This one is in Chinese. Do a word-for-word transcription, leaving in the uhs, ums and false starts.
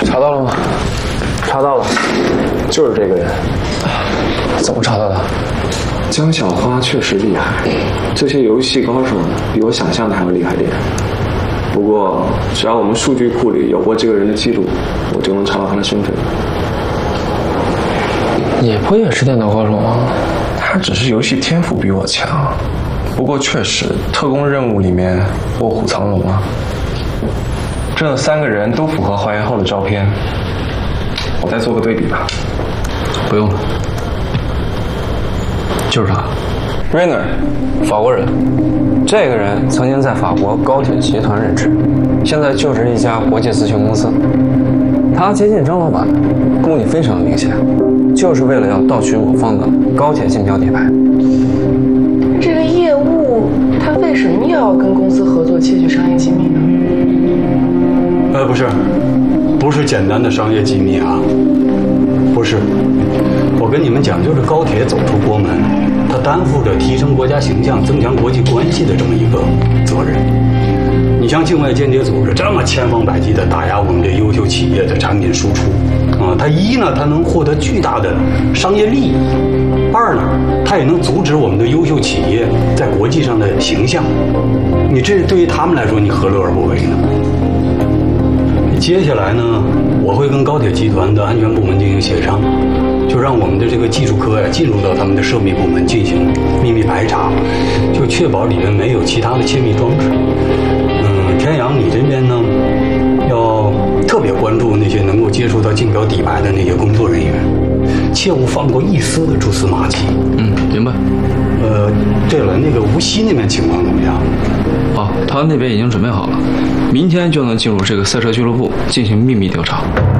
查到了吗？ 查到了，就是这个人。 怎么查到的？ 江小花确实厉害，这些游戏高手比我想象的还要厉害点。不过，只要我们数据库里有过这个人的记录，我就能查到他的身份。 你不也是电脑高手吗？他只是游戏天赋比我强。不过确实，特工任务里面卧虎藏龙啊。这三个人都符合还原后的照片，我再做个对比吧。 不用了，就是他 ，Rainer， 法国人。这个人曾经在法国高铁集团任职，现在就职一家国际咨询公司。他接近张老板，功力非常明显，就是为了要盗取我方的高铁竞标底牌。 这个业务他为什么要跟公司合作窃取商业机密呢？ 呃，不是，不是简单的商业机密啊，不是。我跟你们讲，就是高铁走出国门，它担负着提升国家形象、增强国际关系的这么一个责任。你像境外间谍组织这么千方百计地打压我们这优秀企业的产品输出，啊，它一呢，它能获得巨大的商业利益；二呢，它也能阻止我们的优秀企业在国际上的形象。你这对于他们来说，你何乐而不为呢？接下来呢，我会跟高铁集团的安全部门进行协商，就让我们的这个技术科呀进入到他们的涉密部门进行秘密排查，就确保里面没有其他的窃密装置。嗯，天阳，你这边呢，要特别关注那些能够接触到竞标底牌的那些工作人员，切勿放过一丝的蛛丝马迹。 嗯，明白。 呃，对了，那个无锡那边情况怎么样？ 好，他那边已经准备好了，明天就能进入这个赛车俱乐部进行秘密调查。